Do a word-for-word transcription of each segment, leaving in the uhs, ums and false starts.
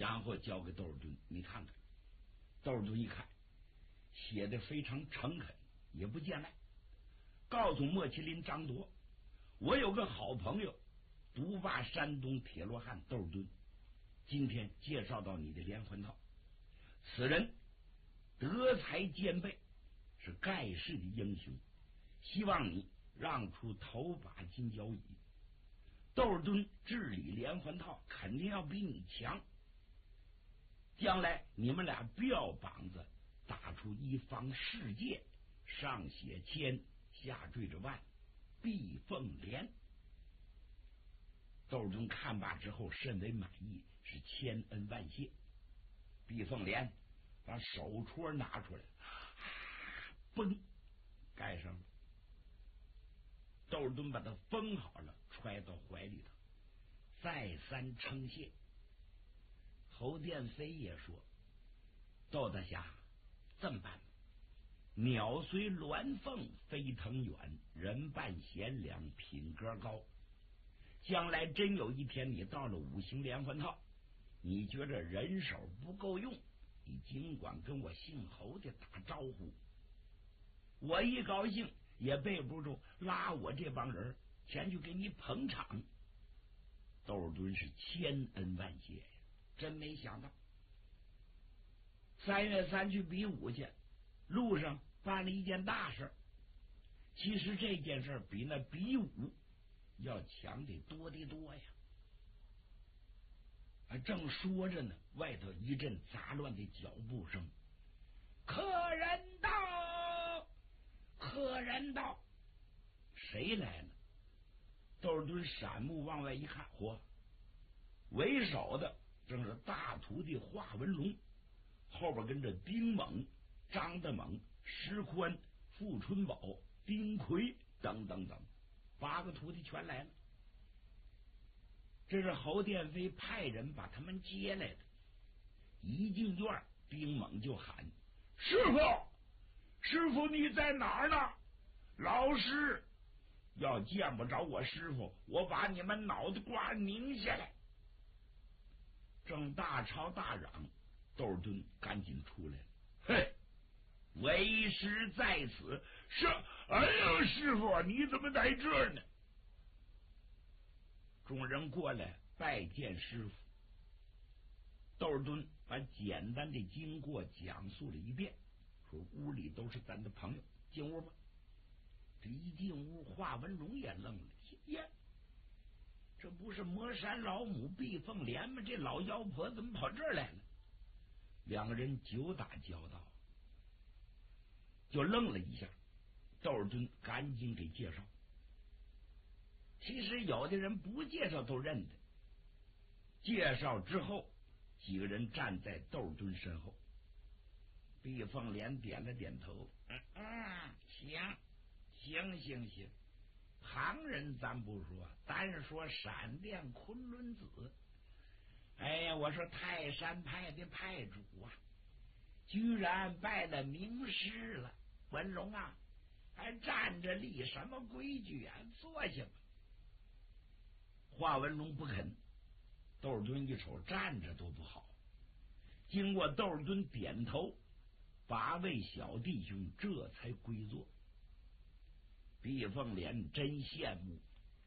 然后交给窦尔敦，你看看。窦尔敦一看，写的非常诚恳，也不见外，告诉莫麒麟、张铎，我有个好朋友，独霸山东铁罗汉窦尔敦，今天介绍到你的连环套，此人德才兼备，是盖世的英雄，希望你让出头把金交椅。窦尔敦治理连环套肯定要比你强，将来你们俩标膀子打出一方世界，上写千，下缀着万，碧凤莲。窦尔敦看罢之后甚为满意，是千恩万谢。碧凤莲把手戳拿出来，嘣盖上了。窦尔敦把它封好了，揣到怀里头，再三称谢。侯殿飞也说：“窦大侠，这么办吧，鸟随鸾凤飞腾远，人伴贤良品格高。将来真有一天你到了五行连环套，你觉着人手不够用，你尽管跟我姓侯的打招呼，我一高兴也背不住拉我这帮人前去给你捧场。”窦尔敦是千恩万谢呀，真没想到三月三去比武去，路上办了一件大事。其实这件事比那比武要强得多得多呀。正说着呢，外头一阵杂乱的脚步声，客人到，客人到，谁来了？窦尔敦闪目往外一看，嚯，为首的正是大徒弟华文龙，后边跟着丁猛、张大猛、石宽、傅春宝、丁奎等等等，八个徒弟全来了。这是侯殿飞派人把他们接来的。一进院，丁猛就喊：“师傅，师傅你在哪儿呢？老师要见不着我师傅，我把你们脑袋瓜拧下来。”正大吵大嚷，窦尔敦赶紧出来了：“嘿，为师在此。”是，哎呀，师傅你怎么在这儿呢？众人过来拜见师傅。窦尔敦把简单的经过讲述了一遍，说屋里都是咱的朋友，进屋吧。这一进屋，华文龙也愣了，呀，这不是魔山老母碧凤莲吗？这老妖婆怎么跑这儿来了？两个人久打交道，就愣了一下。窦尔敦赶紧给介绍。其实有的人不介绍都认得。介绍之后，几个人站在窦尔敦身后。碧凤莲点了点头，嗯嗯，行行行行，旁人咱不说，单是说闪电昆仑子，哎呀，我说泰山派的派主啊，居然拜了名师了。文龙啊，还站着立什么规矩啊？坐下吧。华文龙不肯。窦尔敦一瞅，站着都不好。经过窦尔敦点头，八位小弟兄这才归坐。碧凤莲真羡慕。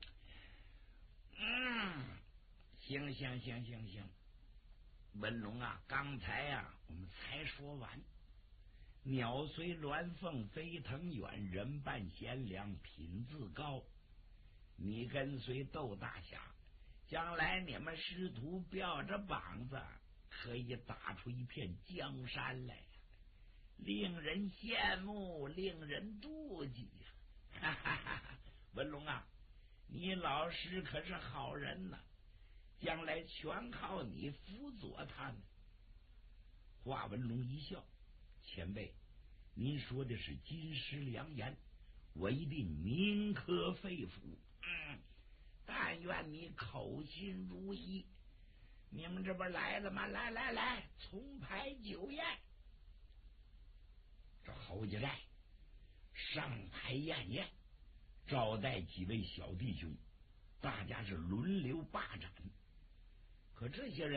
嗯，行行行行行，文龙啊，刚才啊我们才说完，鸟随鸾凤飞腾远，人伴贤良品自高。你跟随窦大侠，将来你们师徒标着膀子，可以打出一片江山来呀，令人羡慕，令人妒忌呀！哈哈哈哈！文龙啊，你老师可是好人呐，将来全靠你辅佐他们。华文龙一笑：“前辈，您说的是金石良言，我一定铭刻肺腑。嗯，但愿你口心如一。你们这边来了吗？来来来，重排酒宴。”这侯家寨上排宴宴，招待几位小弟兄，大家是轮流霸占。可这些人